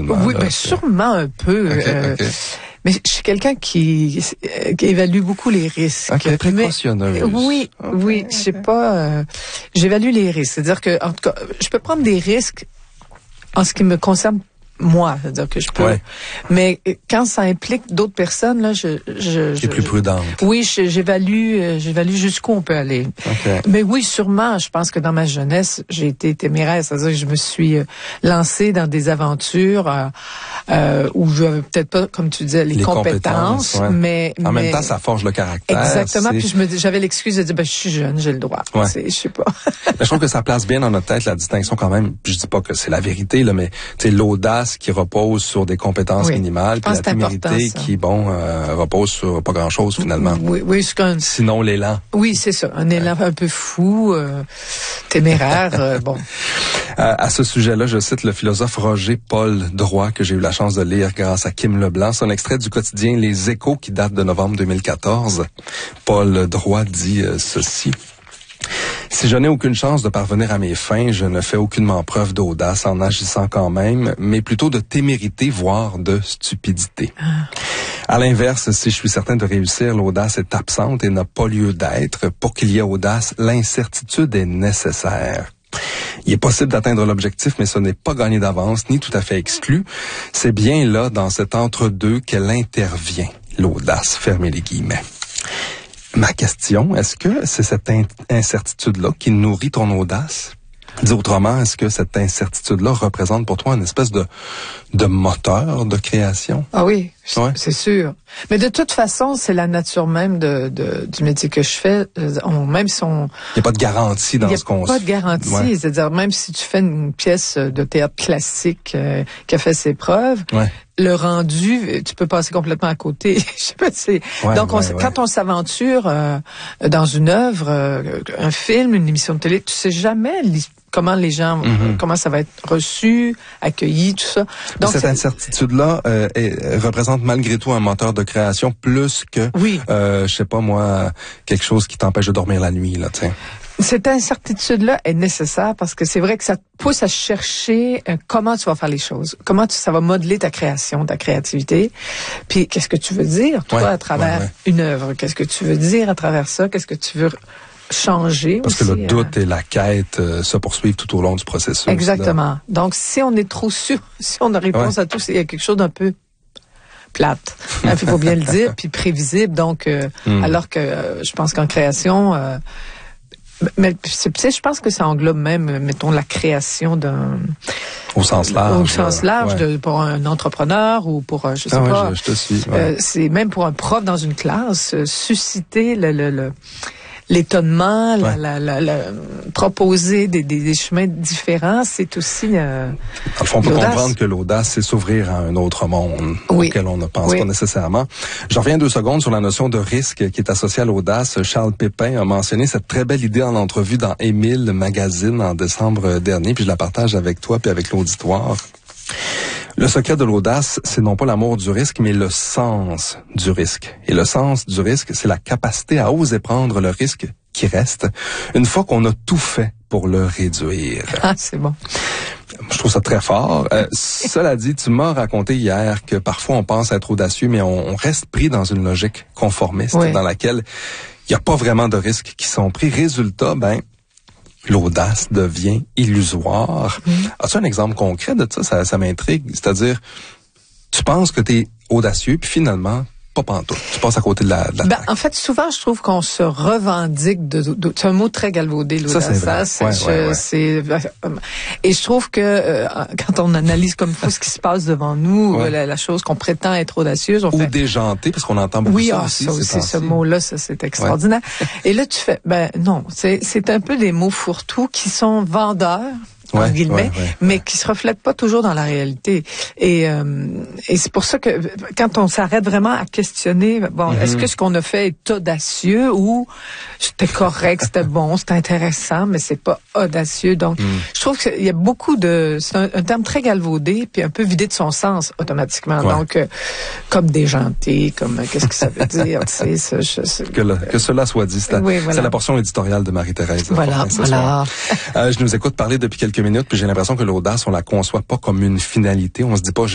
finalement. Oui, là, ben sûrement un peu. OK. Mais je suis quelqu'un qui évalue beaucoup les risques. OK, précautionneuse. Oui, oui, je sais pas. J'évalue les risques. C'est-à-dire que, en tout cas, je peux prendre des risques en ce qui me concerne moi, c'est-à-dire que je peux. Ouais. Mais quand ça implique d'autres personnes, là, T'es plus prudente. Oui, j'évalue jusqu'où on peut aller. OK. Mais oui, sûrement, je pense que dans ma jeunesse, j'ai été téméraire, c'est-à-dire que je me suis lancée dans des aventures où je n'avais peut-être pas, comme tu disais, les compétences, ouais. mais en même temps, ça forge le caractère. Exactement. Puis j'avais l'excuse de dire, je suis jeune, j'ai le droit. Ouais. Je sais pas. Mais je trouve que ça place bien dans notre tête la distinction quand même. Je dis pas que c'est la vérité là, mais tu sais l'audace qui repose sur des compétences minimales, puis la témérité qui repose sur pas grand-chose finalement. Oui, c'est comme sinon l'élan. Oui, c'est ça, un élan un peu fou, téméraire, bon. À ce sujet-là, je cite le philosophe Roger Paul Droit que j'ai eu la chance de lire grâce à Kim Leblanc. C'est un extrait du quotidien Les Échos qui date de novembre 2014. Paul Droit dit ceci. Si je n'ai aucune chance de parvenir à mes fins, je ne fais aucunement preuve d'audace en agissant quand même, mais plutôt de témérité, voire de stupidité. À l'inverse, si je suis certain de réussir, l'audace est absente et n'a pas lieu d'être. Pour qu'il y ait audace, l'incertitude est nécessaire. Il est possible d'atteindre l'objectif, mais ce n'est pas gagné d'avance, ni tout à fait exclu. C'est bien là, dans cet entre-deux, qu'elle intervient, l'audace, fermez les guillemets. Ma question, est-ce que c'est cette incertitude-là qui nourrit ton audace? Dis autrement, est-ce que cette incertitude-là représente pour toi une espèce de moteur de création? Ah oui, ouais. C'est sûr. Mais de toute façon, c'est la nature même du métier que je fais. Même si on... Il n'y a pas de garantie dans ce qu'on... Il n'y a pas de garantie. Ouais. C'est-à-dire, même si tu fais une pièce de théâtre classique qui a fait ses preuves, le rendu, tu peux passer complètement à côté. Je sais pas, donc, quand on s'aventure dans une œuvre, un film, une émission de télé, tu sais jamais comment les gens, comment ça va être reçu, accueilli, tout ça. Donc cette incertitude-là représente malgré tout un moteur de création plus que, je sais pas moi, quelque chose qui t'empêche de dormir la nuit, là, tu sais. Cette incertitude-là est nécessaire parce que c'est vrai que ça te pousse à chercher comment tu vas faire les choses, ça va modeler ta création, ta créativité. Puis qu'est-ce que tu veux dire, toi, à travers une œuvre? Qu'est-ce que tu veux dire à travers ça? Qu'est-ce que tu veux changer parce aussi, que le doute et la quête se poursuivent tout au long du processus. Exactement. Là. Donc, si on est trop sûr, si on a réponse à tout, il y a quelque chose d'un peu plate. Il faut bien le dire, puis prévisible. Donc, alors que je pense qu'en création... mais je pense que ça englobe même, mettons, la création d'un... Au sens large. Au sens large, pour un entrepreneur ou pour, je sais pas. Je te suis. C'est même pour un prof dans une classe, susciter l'étonnement, proposer des chemins différents, c'est aussi dans le fond, on peut comprendre que l'audace, c'est s'ouvrir à un autre monde auquel on ne pense pas nécessairement. Je reviens 2 secondes sur la notion de risque qui est associée à l'audace. Charles Pépin a mentionné cette très belle idée en entrevue dans Émile Magazine en décembre dernier, puis je la partage avec toi puis avec l'auditoire. Le secret de l'audace, c'est non pas l'amour du risque, mais le sens du risque. Et le sens du risque, c'est la capacité à oser prendre le risque qui reste une fois qu'on a tout fait pour le réduire. Ah, c'est bon. Je trouve ça très fort. Cela dit, tu m'as raconté hier que parfois on pense être audacieux, mais on reste pris dans une logique conformiste dans laquelle il n'y a pas vraiment de risques qui sont pris. Résultat, l'audace devient illusoire. As-tu un exemple concret de ça? Ça m'intrigue. C'est-à-dire, tu penses que tu es audacieux, puis finalement, pas pantoute. Tu passes à côté de la en fait, souvent, je trouve qu'on se revendique c'est un mot très galvaudé, l'audace. Ça, c'est vrai. Et je trouve que quand on analyse comme ça ce qui se passe devant nous, la chose qu'on prétend être audacieuse, on fait... déjanté, parce qu'on entend beaucoup ça aussi. Oui, ça aussi, ce mot-là, ça, c'est extraordinaire. Et là, tu fais, non, c'est un peu des mots fourre-tout qui sont vendeurs, en guillemets, mais qui se reflètent pas toujours dans la réalité. Et c'est pour ça que quand on s'arrête vraiment à questionner, est-ce que ce qu'on a fait est audacieux ou c'était correct, c'était bon, c'était intéressant, mais c'est pas audacieux. Donc, je trouve qu'il y a beaucoup c'est un terme très galvaudé puis un peu vidé de son sens automatiquement. Donc, comme déjanté, comme qu'est-ce que ça veut dire, tu sais, que cela soit dit. C'est la portion éditoriale de Marie-Thérèse. Voilà. Je nous écoute parler depuis quelques minutes, puis j'ai l'impression que l'audace, on la conçoit pas comme une finalité. On se dit pas,